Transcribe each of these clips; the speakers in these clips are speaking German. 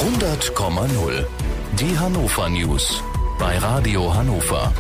100,0. Die Hannover News bei Radio Hannover.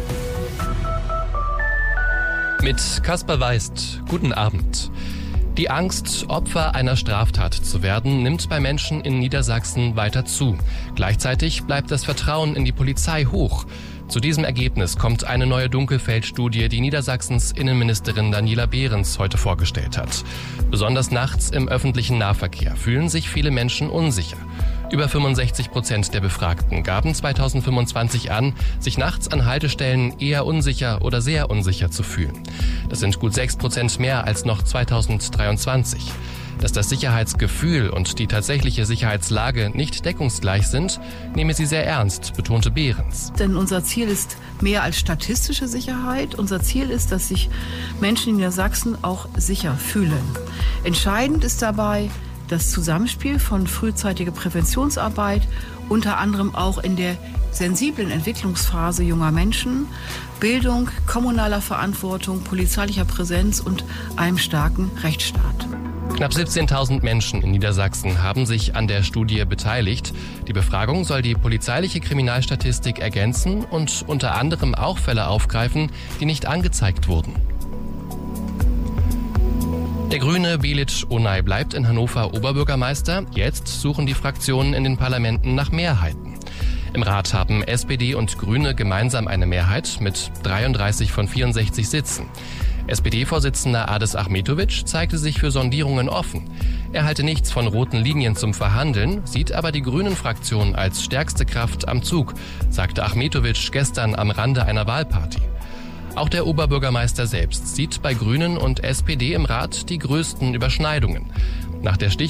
Mit Kaspar Weist, guten Abend. Die Angst, Opfer einer Straftat zu werden, nimmt bei Menschen in Niedersachsen weiter zu. Gleichzeitig bleibt das Vertrauen in die Polizei hoch. Zu diesem Ergebnis kommt eine neue Dunkelfeldstudie, die Niedersachsens Innenministerin Daniela Behrens heute vorgestellt hat. Besonders nachts im öffentlichen Nahverkehr fühlen sich viele Menschen unsicher. Über 65% der Befragten gaben 2025 an, sich nachts an Haltestellen eher unsicher oder sehr unsicher zu fühlen. Das sind gut 6% mehr als noch 2023. Dass das Sicherheitsgefühl und die tatsächliche Sicherheitslage nicht deckungsgleich sind, nehme sie sehr ernst, betonte Behrens. Denn unser Ziel ist mehr als statistische Sicherheit. Unser Ziel ist, dass sich Menschen in Niedersachsen auch sicher fühlen. Entscheidend ist dabei das Zusammenspiel von frühzeitiger Präventionsarbeit, unter anderem auch in der sensiblen Entwicklungsphase junger Menschen, Bildung, kommunaler Verantwortung, polizeilicher Präsenz und einem starken Rechtsstaat. Knapp 17.000 Menschen in Niedersachsen haben sich an der Studie beteiligt. Die Befragung soll die polizeiliche Kriminalstatistik ergänzen und unter anderem auch Fälle aufgreifen, die nicht angezeigt wurden. Der Grüne Belic Onay bleibt in Hannover Oberbürgermeister. Jetzt suchen die Fraktionen in den Parlamenten nach Mehrheiten. Im Rat haben SPD und Grüne gemeinsam eine Mehrheit mit 33 von 64 Sitzen. SPD-Vorsitzender Adis Ahmetovic zeigte sich für Sondierungen offen. Er halte nichts von roten Linien zum Verhandeln, sieht aber die Grünen-Fraktion als stärkste Kraft am Zug, sagte Ahmetovic gestern am Rande einer Wahlparty. Auch der Oberbürgermeister selbst sieht bei Grünen und SPD im Rat die größten Überschneidungen. Nach der